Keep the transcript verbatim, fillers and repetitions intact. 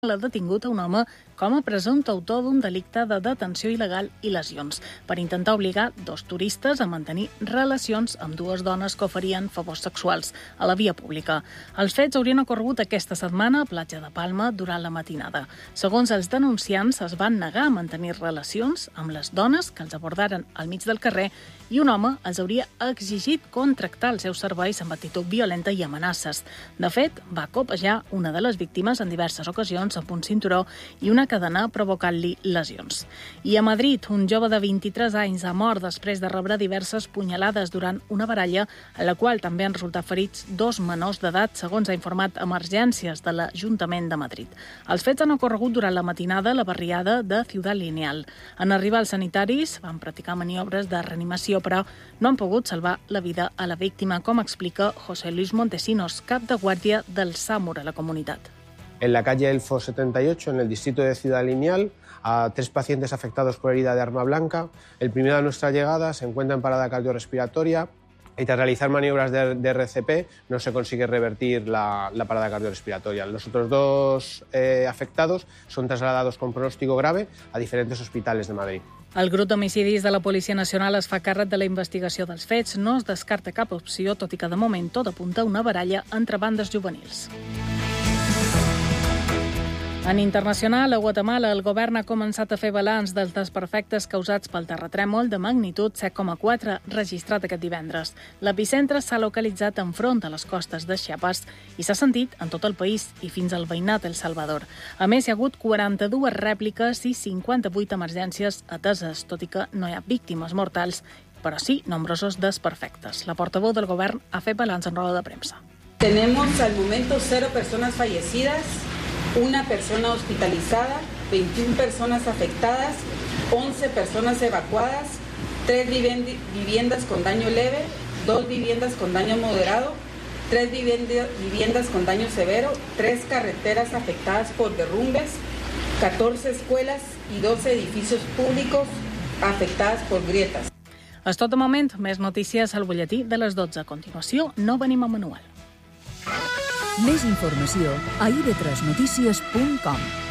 ha detingut a un home com a presumpte autor d'un delicte de detenció il·legal i lesions per intentar obligar dos turistes a mantenir relacions amb dues dones que oferien favors sexuals a la via pública. Els fets haurien ocorregut aquesta setmana a Platja de Palma durant la matinada. Segons els denunciants, es van negar a mantenir relacions amb les dones que els abordaren al mig del carrer i un home els hauria exigit contractar els seus serveis amb actitud violenta i amenaces. De fet, va copejar una de les víctimes en diverses ocasions amb un cinturó i una cadena provocant-li lesions. I a Madrid, un jove de vint-i-tres anys ha mort després de rebre diverses punyalades durant una baralla en la qual també han resultat ferits dos menors d'edat, segons ha informat Emergències de l'Ajuntament de Madrid. Els fets han ocorregut durant la matinada a la barriada de Ciudad Lineal. En arribar els sanitaris van practicar maniobres de reanimació, però no han pogut salvar la vida a la víctima, com explica José Luis Montesinos, cap de guàrdia del SAMUR a la comunitat. En la calle Elfo setenta y ocho, en el distrito de Ciudad Lineal, a tres pacientes afectados por herida de arma blanca. El primero de nuestra llegada se encuentra en parada cardiorrespiratoria y tras realizar maniobras de, de R C P no se consigue revertir la, la parada cardiorrespiratoria. Los otros dos eh, afectados son trasladados con pronóstico grave a diferentes hospitales de Madrid. El grup d'homicidis de la Policia Nacional es fa càrrec de la investigació dels fets. No es descarta cap opció, tot i que de moment tot apunta a una baralla entre bandes juvenils. En internacional, a Guatemala, el govern ha començat a fer balanç dels desperfectes causats pel terratrèmol de magnitud set coma quatre registrat aquest divendres. L'epicentre s'ha localitzat enfront a les costes de Chiapas i s'ha sentit en tot el país i fins al veïnat El Salvador. A més, hi ha hagut quaranta-dues rèpliques i cinquanta-vuit emergències ateses, tot i que no hi ha víctimes mortals, però sí nombrosos desperfectes. La portaveu del govern ha fet balanç en roda de premsa. Tenemos al momento cero personas fallecidas, una persona hospitalizada, veintiuna personas afectadas, once personas evacuadas, tres viviendas con daño leve, dos viviendas con daño moderado, tres viviendas con daño severo, tres carreteras afectadas por derrumbes, catorze escuelas y doce edificios públicos afectadas por grietas. És tot de moment. Més notícies al butlletí de les dotze. A continuació, no venim a manual. Més informació a i ve tres notícies punt com.